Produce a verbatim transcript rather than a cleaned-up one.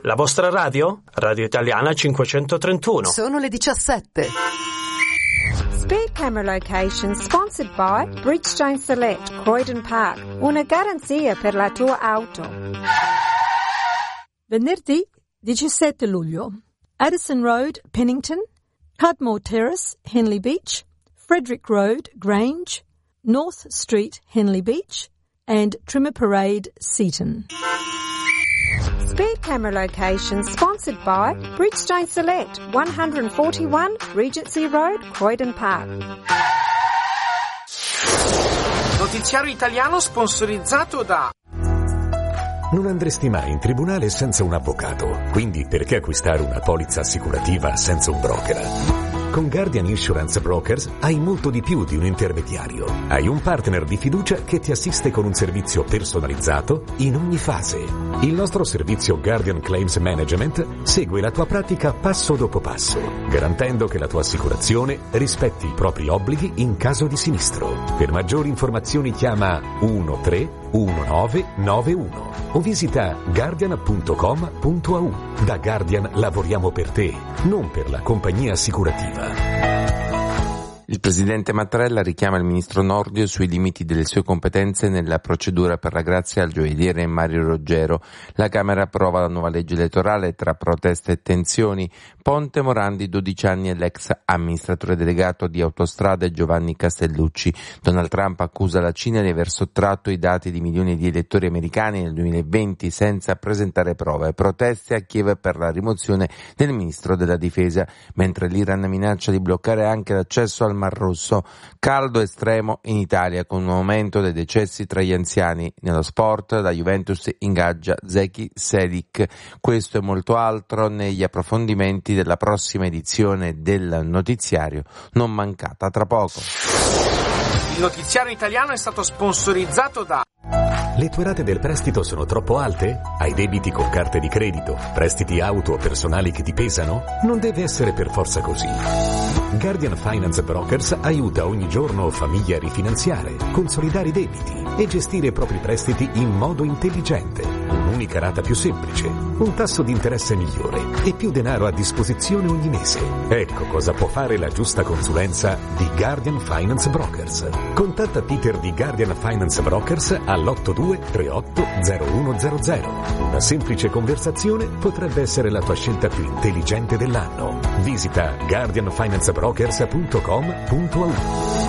La vostra radio? Radio Italiana cinquecentotrentuno. Sono le diciassette. Speed Camera Location sponsored by Bridgestone Select, Croydon Park. Una garanzia per la tua auto. Venerdì diciassette luglio. Addison Road, Pennington. Cudmore Terrace, Henley Beach. Frederick Road, Grange. North Street, Henley Beach. And Trimmer Parade, Seaton. Speed Camera Location sponsored by Bridgestone Select, one forty-one Regency Road, Croydon Park. Notiziario italiano sponsorizzato da... Non andresti mai in tribunale senza un avvocato, quindi perché acquistare una polizza assicurativa senza un broker? Con Guardian Insurance Brokers hai molto di più di un intermediario. Hai un partner di fiducia che ti assiste con un servizio personalizzato in ogni fase. Il nostro servizio Guardian Claims Management segue la tua pratica passo dopo passo, garantendo che la tua assicurazione rispetti i propri obblighi in caso di sinistro. Per maggiori informazioni chiama uno tre uno nove nove uno o visita guardian punto com punto a u. Da Guardian lavoriamo per te, non per la compagnia assicurativa. Il presidente Mattarella richiama il ministro Nordio sui limiti delle sue competenze nella procedura per la grazia al gioielliere Mario Roggero. La Camera approva la nuova legge elettorale tra proteste e tensioni. Ponte Morandi, dodici anni, e l'ex amministratore delegato di Autostrade Giovanni Castellucci. Donald Trump accusa la Cina di aver sottratto i dati di milioni di elettori americani nel duemilaventi senza presentare prove. Proteste a Kiev per la rimozione del ministro della difesa, mentre l'Iran minaccia di bloccare anche l'accesso al Mar Rosso. Caldo estremo in Italia con un aumento dei decessi tra gli anziani. Nello sport la Juventus ingaggia Zeki Sedik. Questo e molto altro negli approfondimenti della prossima edizione del notiziario, non mancata tra poco. Il notiziario italiano è stato sponsorizzato da... Le tue rate del prestito sono troppo alte? Hai debiti con carte di credito? Prestiti auto o personali che ti pesano? Non deve essere per forza così. Guardian Finance Brokers aiuta ogni giorno famiglie a rifinanziare, consolidare i debiti e gestire i propri prestiti in modo intelligente. Un'unica rata più semplice, un tasso di interesse migliore e più denaro a disposizione ogni mese. Ecco cosa può fare la giusta consulenza di Guardian Finance Brokers. Contatta Peter di Guardian Finance Brokers all'otto due tre otto zero uno zero zero. Una semplice conversazione potrebbe essere la tua scelta più intelligente dell'anno. Visita guardian finance brokers punto com punto a u.